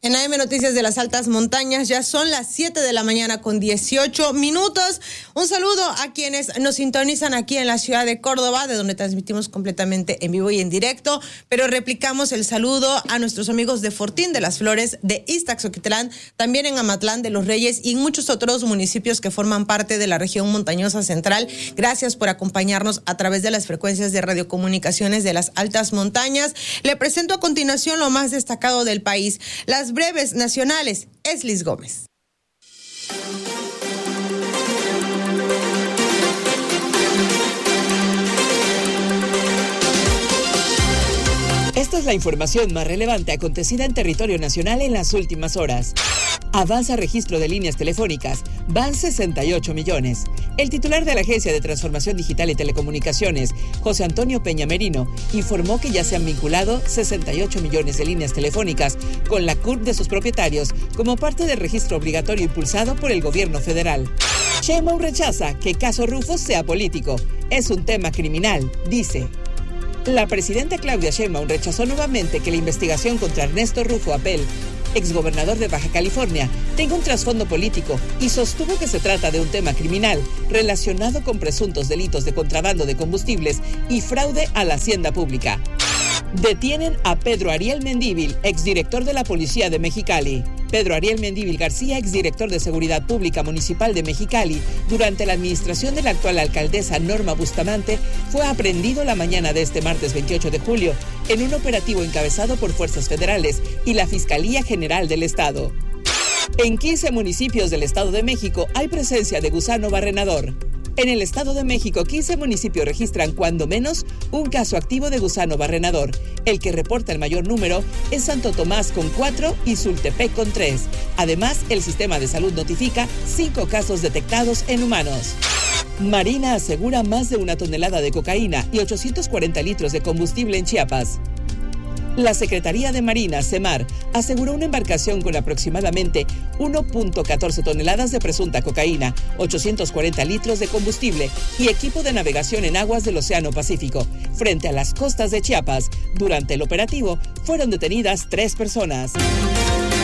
En AM Noticias de las Altas Montañas ya son las 7 de la mañana con 18 minutos. Un saludo a quienes nos sintonizan aquí en la ciudad de Córdoba, de donde transmitimos completamente en vivo y en directo, pero replicamos el saludo a nuestros amigos de Fortín de las Flores, de Iztaxoquitlán, también en Amatlán de los Reyes y muchos otros municipios que forman parte de la región montañosa central. Gracias por acompañarnos a través de las frecuencias de radiocomunicaciones de las Altas Montañas. Le presento a continuación lo más destacado del país. Las breves nacionales, Eslis Gómez. Esta es la información más relevante acontecida en territorio nacional en las últimas horas. Avanza registro de líneas telefónicas, van 68 millones. El titular de la Agencia de Transformación Digital y Telecomunicaciones, José Antonio Peña Merino, informó que ya se han vinculado 68 millones de líneas telefónicas con la CURP de sus propietarios como parte del registro obligatorio impulsado por el gobierno federal. Sheinbaum rechaza que caso Rufo sea político. Es un tema criminal, dice. La presidenta Claudia Sheinbaum rechazó nuevamente que la investigación contra Ernesto Rufo Apel, exgobernador de Baja California, tenga un trasfondo político y sostuvo que se trata de un tema criminal relacionado con presuntos delitos de contrabando de combustibles y fraude a la hacienda pública. Detienen a Pedro Ariel Mendívil, exdirector de la Policía de Mexicali. Pedro Ariel Mendívil García, exdirector de Seguridad Pública Municipal de Mexicali, durante la administración de la actual alcaldesa Norma Bustamante, fue aprehendido la mañana de este martes 28 de julio en un operativo encabezado por fuerzas federales y la Fiscalía General del Estado. En 15 municipios del Estado de México hay presencia de gusano barrenador. En el Estado de México, 15 municipios registran cuando menos un caso activo de gusano barrenador. El que reporta el mayor número es Santo Tomás con 4 y Sultepec con 3. Además, el sistema de salud notifica 5 casos detectados en humanos. Marina asegura más de 1 tonelada de cocaína y 840 litros de combustible en Chiapas. La Secretaría de Marina, SEMAR, aseguró una embarcación con aproximadamente 1.14 toneladas de presunta cocaína, 840 litros de combustible y equipo de navegación en aguas del Océano Pacífico, frente a las costas de Chiapas. Durante el operativo fueron detenidas 3 personas.